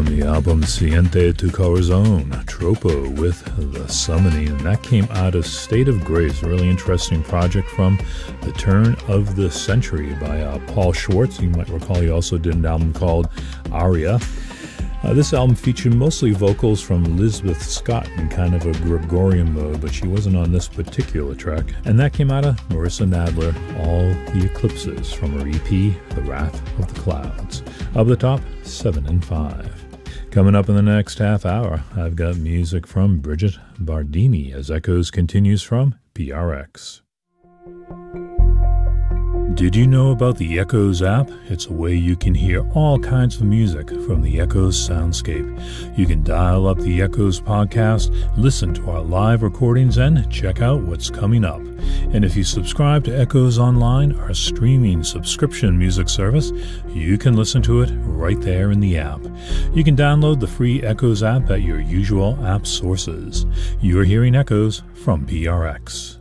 the album Siente Tu Corazon, Tropo with The Summoning, and that came out of State of Grace, a really interesting project from the turn of the century by Paul Schwartz. You might recall he also did an album called Aria. This album featured mostly vocals from Elizabeth Scott in kind of a Gregorian mode, but she wasn't on this particular track. And that came out of Marissa Nadler, All the Eclipses, from her EP, The Wrath of the Clouds. Up the top, 7 and 5. Coming up in the next half hour, I've got music from Bridget Bardini as Echoes continues from PRX. Did you know about the Echoes app? It's a way you can hear all kinds of music from the Echoes soundscape. You can dial up the Echoes podcast, listen to our live recordings, and check out what's coming up. And if you subscribe to Echoes Online, our streaming subscription music service, you can listen to it right there in the app. You can download the free Echoes app at your usual app sources. You're hearing Echoes from PRX.